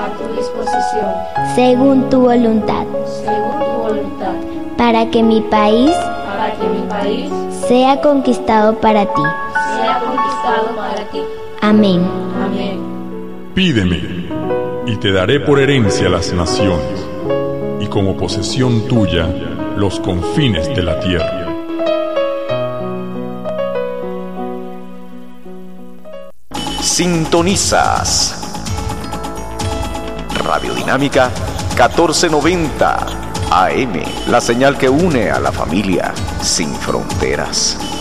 a tu disposición, según tu voluntad, para que mi país sea conquistado para ti. Amén. Amén. Pídeme, y te daré por herencia las naciones, y como posesión tuya los confines de la tierra. Sintonizas Radiodinámica 1490 AM, la señal que une a la familia sin fronteras.